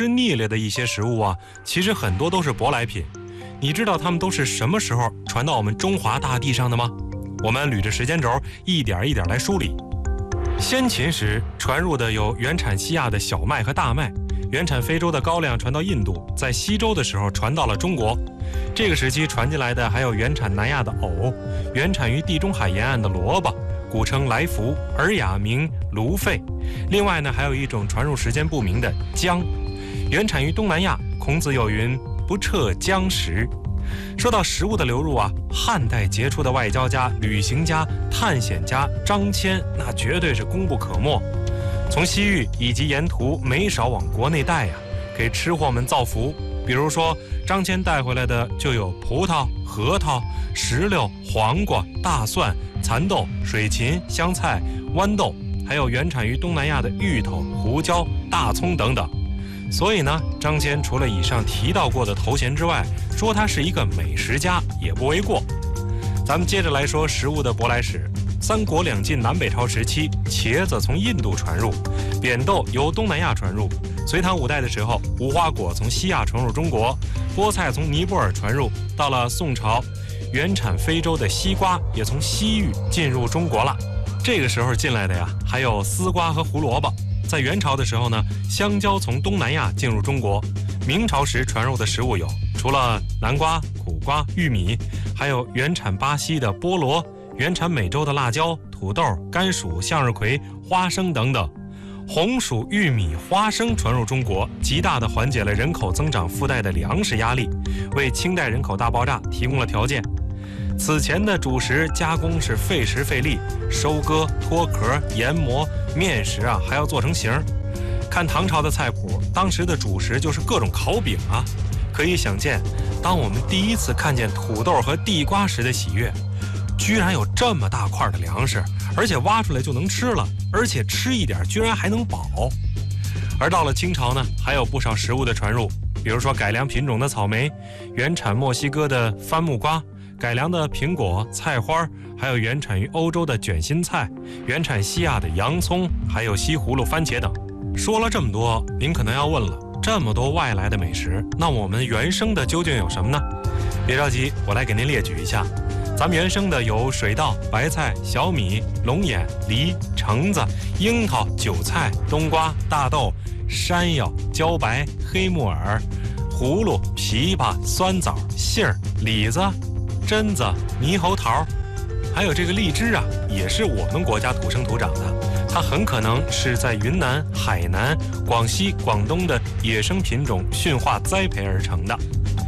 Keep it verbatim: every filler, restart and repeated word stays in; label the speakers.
Speaker 1: 吃腻了的一些食物啊，其实很多都是舶来品。你知道它们都是什么时候传到我们中华大地上的吗？我们捋着时间轴一点一点来梳理。先秦时传入的有原产西亚的小麦和大麦，原产非洲的高粱传到印度，在西周的时候传到了中国。这个时期传进来的还有原产南亚的藕，原产于地中海沿岸的萝卜，古称来福，尔雅名芦苇。另外呢，还有一种传入时间不明的姜，原产于东南亚。孔子有云：不测姜食。说到食物的流入啊，汉代杰出的外交家、旅行家、探险家张骞，那绝对是功不可没。从西域以及沿途没少往国内带呀、啊，给吃货们造福。比如说，张骞带回来的就有葡萄、核桃、石榴、黄瓜、大蒜、蚕豆、水芹、香菜、豌豆，还有原产于东南亚的芋头、胡椒、大葱等等。所以呢，张骞除了以上提到过的头衔之外，说他是一个美食家也不为过。咱们接着来说食物的舶来史。三国两晋南北朝时期，茄子从印度传入，扁豆由东南亚传入。隋唐五代的时候，无花果从西亚传入中国，菠菜从尼泊尔传入。到了宋朝，原产非洲的西瓜也从西域进入中国了。这个时候进来的呀，还有丝瓜和胡萝卜。在元朝的时候呢，香蕉从东南亚进入中国。明朝时传入的食物有，除了南瓜、苦瓜、玉米，还有原产巴西的菠萝，原产美洲的辣椒、土豆、甘薯、向日葵、花生等等。红薯、玉米、花生传入中国，极大地缓解了人口增长附带的粮食压力，为清代人口大爆炸提供了条件。此前的主食加工是费时费力，收割、脱壳、研磨，面食啊还要做成形。看唐朝的菜谱，当时的主食就是各种烤饼啊。可以想见，当我们第一次看见土豆和地瓜时的喜悦，居然有这么大块的粮食，而且挖出来就能吃了，而且吃一点居然还能饱。而到了清朝呢，还有不少食物的传入，比如说改良品种的草莓，原产墨西哥的番木瓜，改良的苹果、菜花，还有原产于欧洲的卷心菜，原产西亚的洋葱，还有西葫芦、番茄等。说了这么多，您可能要问了，这么多外来的美食，那我们原生的究竟有什么呢？别着急，我来给您列举一下。咱们原生的有水稻、白菜、小米、龙眼、梨、橙子、樱桃、韭菜、冬瓜、大豆、山药、茭白、黑木耳、葫芦、枇杷、酸枣、杏儿、李子、榛子、猕猴桃，还有这个荔枝啊，也是我们国家土生土长的。它很可能是在云南、海南、广西、广东的野生品种驯化栽培而成的。